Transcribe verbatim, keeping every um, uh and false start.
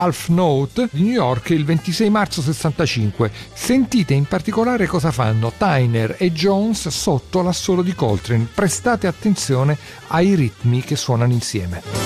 Half Note di New York il ventisei marzo sessantacinque. Sentite in particolare cosa fanno Tyner e Jones sotto l'assolo di Coltrane. Prestate attenzione ai ritmi che suonano insieme.